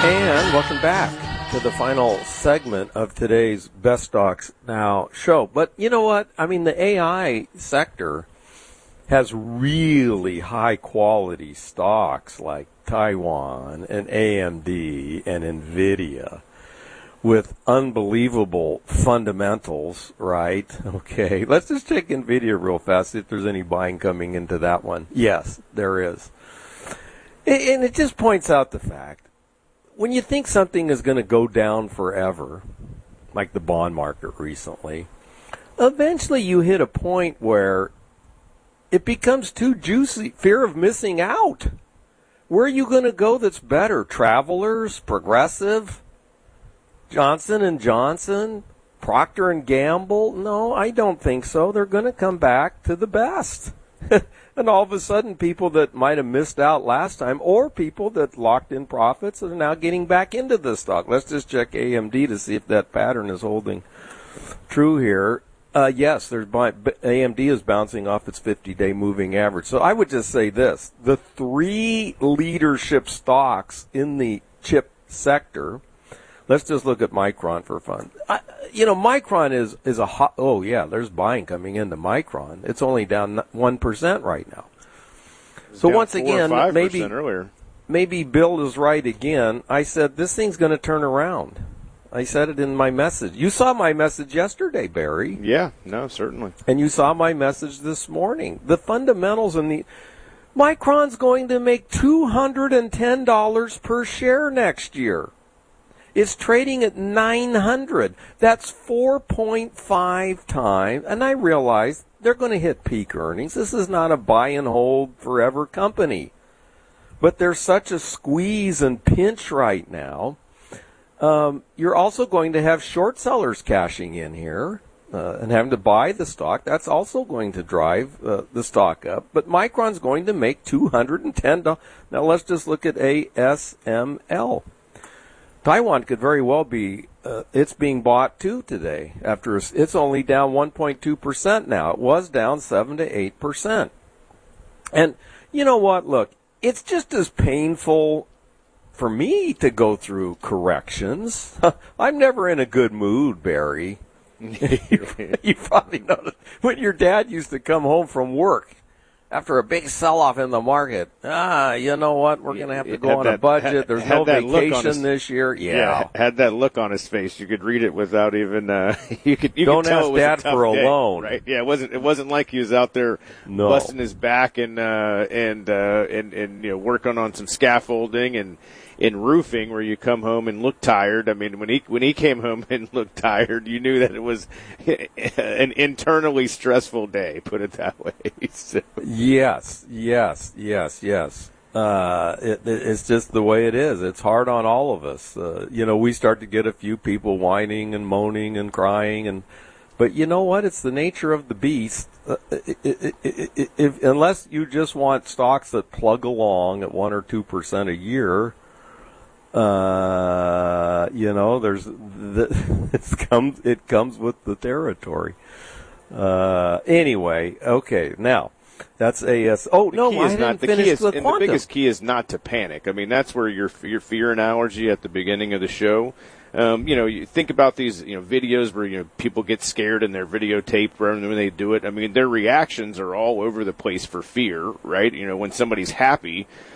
And welcome back to the final segment of today's Best Stocks Now show. But you know what? I mean, the AI sector has really high quality stocks like Taiwan and AMD and NVIDIA with unbelievable fundamentals, right? Okay, let's just check NVIDIA real fast, see if there's any buying coming into that one. Yes, there is. And it just points out the fact, when you think something is going to go down forever, like the bond market recently, eventually you hit a point where it becomes too juicy, fear of missing out. Where are you going to go that's better? Travelers, Progressive, Johnson & Johnson, Procter & Gamble? No, I don't think so. They're going to come back to the best. And all of a sudden, people that might have missed out last time, or people that locked in profits, are now getting back into the stock. Let's just check AMD to see if that pattern is holding true here. Yes, AMD is bouncing off its 50-day moving average. So I would just say this. The three leadership stocks in the chip sector, let's just look at Micron for fun. Micron is a hot, there's buying coming into Micron. It's only down 1% right now. So once again, maybe Bill is right again. I said this thing's going to turn around. I said it in my message. You saw my message yesterday, Barry. Yeah, no, certainly. And you saw my message this morning. The fundamentals Micron's going to make $210 per share next year. It's trading at 900. That's 4.5 times. And I realize they're going to hit peak earnings. This is not a buy and hold forever company. But there's such a squeeze and pinch right now. You're also going to have short sellers cashing in here and having to buy the stock. That's also going to drive the stock up. But Micron's going to make $210. Now let's just look at ASML. Taiwan could very well be, it's being bought too today. It's only down 1.2% now. It was down 7 to 8%. And you know what? Look, it's just as painful for me to go through corrections. I'm never in a good mood, Barry. You probably noticed when your dad used to come home from work after a big sell-off in the market. You know what? We're going to have to go on a budget. There's no vacation this year. Yeah, had that look on his face. You could read it without even. You could don't tell ask it was Dad a tough for a day, loan, right? Yeah, it wasn't like he was out there busting his back and working on some scaffolding and in roofing, where you come home and look tired. I mean, when he came home and looked tired, you knew that it was an internally stressful day. Put it that way. So. Yes. It's just the way it is. It's hard on all of us. We start to get a few people whining and moaning and crying, but you know what? It's the nature of the beast. Unless you just want stocks that plug along at 1 or 2% a year. It comes with the territory. Anyway, okay, now that's AS. Oh no, I didn't finish the quantum. The biggest key is not to panic. I mean, that's where your fear analogy at the beginning of the show. You think about these, videos where, people get scared and they're videotaped when they do it. I mean, their reactions are all over the place for fear, right? When somebody's happy,